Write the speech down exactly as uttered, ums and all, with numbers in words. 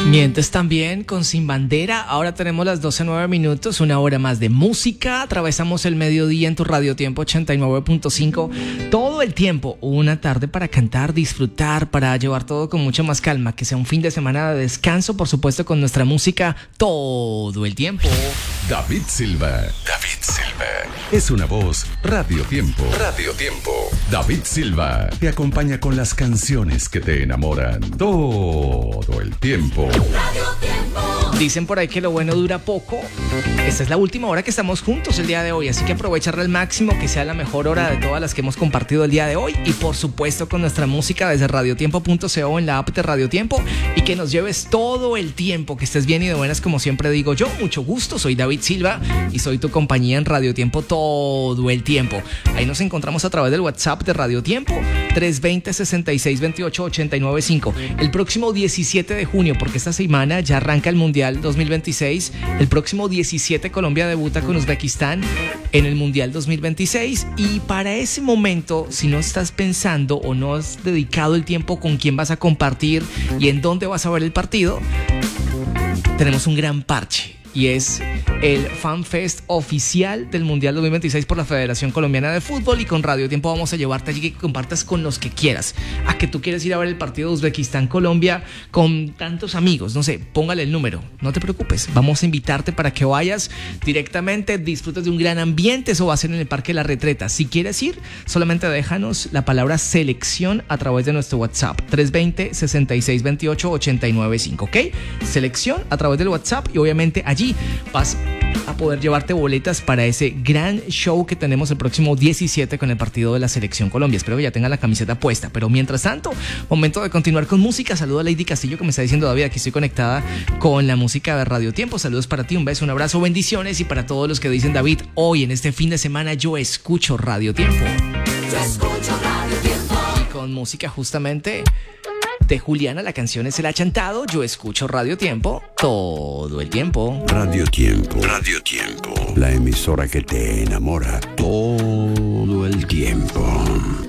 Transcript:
Mientes también con Sin Bandera. Ahora tenemos las doce nueve minutos, una hora más de música. Atravesamos el mediodía en tu Radio Tiempo ochenta y nueve punto cinco. Todo el tiempo, una tarde para cantar, disfrutar, para llevar todo con mucha más calma. Que sea un fin de semana de descanso, por supuesto, con nuestra música todo el tiempo. David Silva. David Silva. Es una voz Radio Tiempo. Radio Tiempo. David Silva te acompaña con las canciones que te enamoran todo el tiempo. Radio Tiempo. Dicen por ahí que lo bueno dura poco. Esta es la última hora que estamos juntos el día de hoy, así que aprovecharla al máximo, que sea la mejor hora de todas las que hemos compartido el día de hoy, y por supuesto con nuestra música desde radiotiempo punto co en la app de Radio Tiempo, y que nos lleves todo el tiempo, que estés bien y de buenas, como siempre digo yo. Mucho gusto, soy David Silva y soy tu compañía en Radio Tiempo todo el tiempo. Ahí nos encontramos a través del WhatsApp de Radio Tiempo, tres dos cero, seis seis dos ocho, ocho nueve cinco. El próximo diecisiete de junio, porque esta semana ya arranca el Mundial dos mil veintiséis, el próximo diecisiete Colombia debuta con Uzbekistán en el Mundial dos mil veintiséis, y para ese momento, si no estás pensando o no has dedicado el tiempo con quién vas a compartir y en dónde vas a ver el partido, tenemos un gran parche. Y es el FanFest oficial del Mundial dos mil veintiséis por la Federación Colombiana de Fútbol, y con Radio Tiempo vamos a llevarte allí que compartas con los que quieras. A que tú quieres ir a ver el partido de Uzbekistán-Colombia con tantos amigos, no sé, póngale el número, no te preocupes, vamos a invitarte para que vayas directamente, disfrutes de un gran ambiente. Eso va a ser en el Parque La Retreta. Si quieres ir, solamente déjanos la palabra selección a través de nuestro WhatsApp, tres dos cero, seis seis dos ocho, ocho nueve cinco, ¿ok? Selección a través del WhatsApp, y obviamente allí Allí vas a poder llevarte boletas para ese gran show que tenemos el próximo diecisiete con el partido de la Selección Colombia. Espero que ya tengan la camiseta puesta, pero mientras tanto, momento de continuar con música. Saludo a Lady Castillo, que me está diciendo: David, aquí estoy conectada con la música de Radio Tiempo. Saludos para ti, un beso, un abrazo, bendiciones. Y para todos los que dicen: David, hoy en este fin de semana yo escucho Radio Tiempo. Yo escucho Radio Tiempo. Y con música justamente de Juliana, la canción es El Achantado. Yo escucho Radio Tiempo todo el tiempo. Radio Tiempo. Radio Tiempo. La emisora que te enamora todo el tiempo.